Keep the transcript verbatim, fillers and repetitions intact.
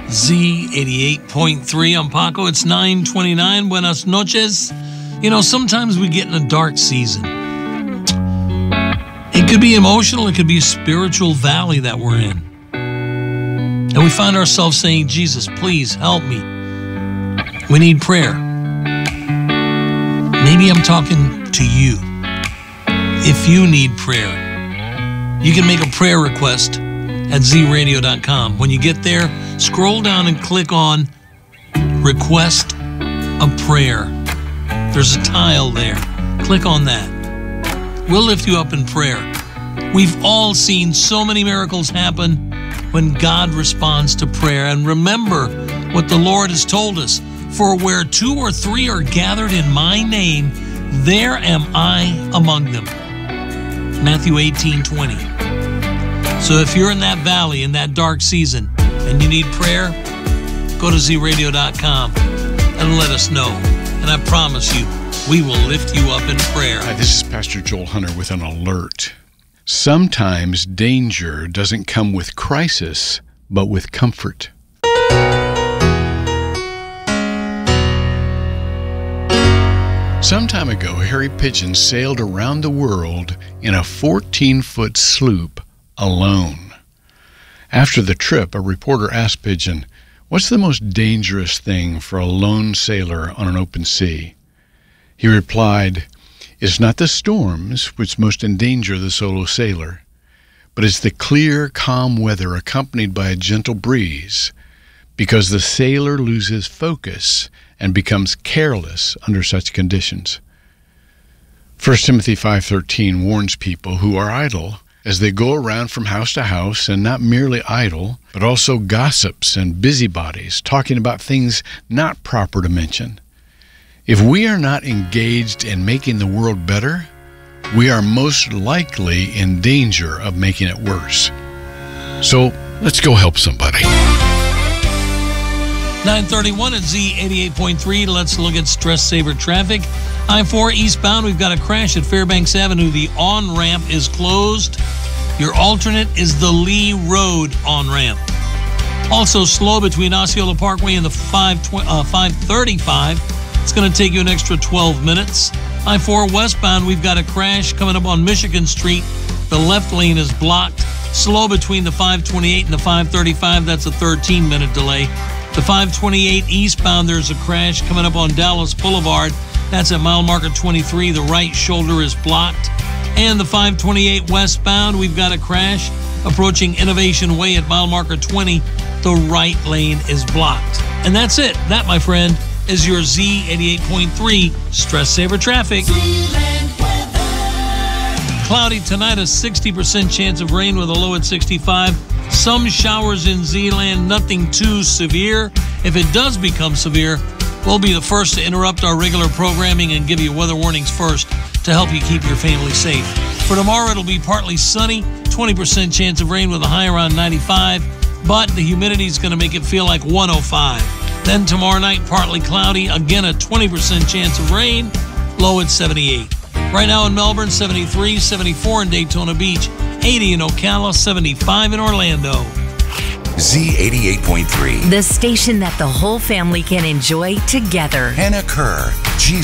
Z eighty-eight point three. I'm Paco. It's nine twenty-nine. Buenas noches. You know, sometimes we get in a dark season. It could be emotional. It could be a spiritual valley that we're in. And we find ourselves saying, Jesus, please help me. We need prayer. Maybe I'm talking to you. If you need prayer, you can make a prayer request at z radio dot com. When you get there, scroll down and click on Request a Prayer. There's a tile there. Click on that. We'll lift you up in prayer. We've all seen so many miracles happen when God responds to prayer. And remember what the Lord has told us. For where two or three are gathered in my name, there am I among them. Matthew eighteen twenty. So if you're in that valley, in that dark season, and you need prayer, go to z radio dot com and let us know. And I promise you, we will lift you up in prayer. Hi, this is Pastor Joel Hunter with an alert. Sometimes danger doesn't come with crisis, but with comfort. Some time ago, Harry Pigeon sailed around the world in a fourteen-foot sloop alone. After the trip, a reporter asked Pigeon, "What's the most dangerous thing for a lone sailor on an open sea?" He replied, "It's not the storms which most endanger the solo sailor, but it's the clear, calm weather accompanied by a gentle breeze, because the sailor loses focus and becomes careless under such conditions." First Timothy five thirteen warns people who are idle as they go around from house to house, and not merely idle, but also gossips and busybodies, talking about things not proper to mention. If we are not engaged in making the world better, we are most likely in danger of making it worse. So let's go help somebody. nine thirty-one at Z eighty-eight point three. Let's look at stress saver traffic. I four eastbound, we've got a crash at Fairbanks Avenue. The on-ramp is closed. Your alternate is the Lee Road on-ramp. Also slow between Osceola Parkway and the five thirty-five. It's going to take you an extra twelve minutes. I four westbound, we've got a crash coming up on Michigan Street. The left lane is blocked. Slow between the five twenty-eight and the five thirty-five. That's a thirteen minute delay. The five twenty-eight eastbound, there's a crash coming up on Dallas Boulevard. That's at mile marker twenty-three. The right shoulder is blocked. And the five twenty-eight westbound, we've got a crash approaching Innovation Way at mile marker twenty. The right lane is blocked. And that's it. That, my friend, is your Z eighty-eight point three Stress Saver Traffic. Cloudy tonight, a sixty percent chance of rain with a low at sixty-five. Some showers in Zealand, nothing too severe. If it does become severe, we'll be the first to interrupt our regular programming and give you weather warnings first to help you keep your family safe. For tomorrow, it'll be partly sunny, twenty percent chance of rain with a high around ninety-five, but the humidity is going to make it feel like one oh five. Then tomorrow night, partly cloudy, again a twenty percent chance of rain, low at seventy-eight. Right now in Melbourne, seventy-three, seventy-four in Daytona Beach, eighty in Ocala, seventy-five in Orlando. Z eighty-eight point three. The station that the whole family can enjoy together. Hannah Kerr, G